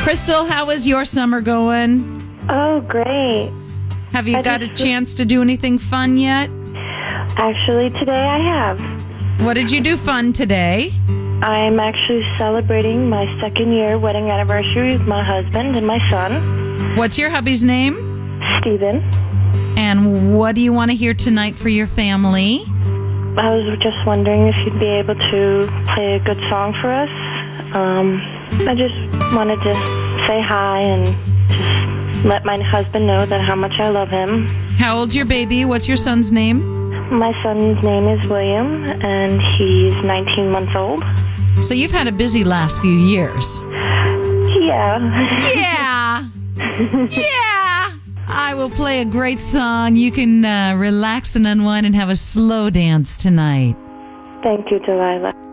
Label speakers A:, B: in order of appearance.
A: Crystal, how is your summer going?
B: Oh, great.
A: Have you got a chance to do anything fun yet?
B: Actually, today I have.
A: What did you do fun today?
B: I'm actually celebrating my second-year wedding anniversary with my husband and my son.
A: What's your hubby's name?
B: Steven.
A: And what do you want to hear tonight for your family?
B: I was just wondering if you'd be able to play a good song for us. I just wanted to say hi and just let my husband know that how much I love him.
A: How old's your baby? What's your son's name?
B: My son's name is William, and he's 19 months old.
A: So you've had a busy last few years.
B: Yeah.
A: Yeah. Yeah. I will play a great song. You can relax and unwind and have a slow dance tonight.
B: Thank you, Delilah.